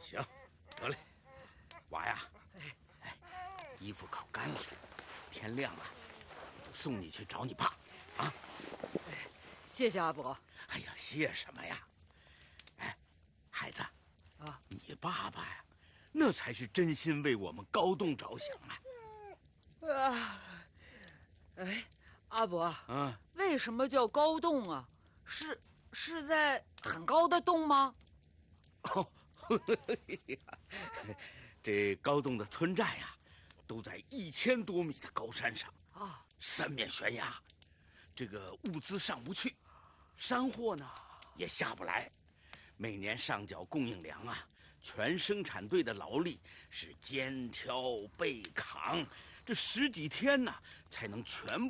行，得嘞，娃呀，衣服烤干了，天亮了，我就送你去找你爸，啊！ 谢谢阿伯。 哎呀，谢什么呀？哎，孩子， 啊， 你爸爸呀，那才是真心为我们高栋着想啊！ 哎，阿伯， 嗯， 为什么叫高洞啊？是在很高的洞吗？ 哦，这高栋的村寨呀，都在1000多米的高山上啊， 三面悬崖，这个物资上不去，山货呢也下不来，每年上缴供应粮啊，全生产队的劳力是肩挑背扛，这10几天呢才能全部